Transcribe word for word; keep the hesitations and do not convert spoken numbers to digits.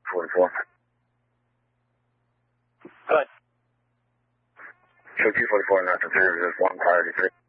forty-four. Good. Show two forty-four, not to three, resist one, priority three.